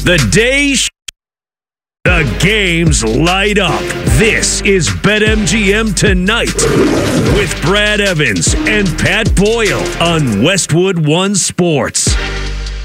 The day the games light up. This is BetMGM Tonight with Brad Evans and Pat Boyle on Westwood One Sports.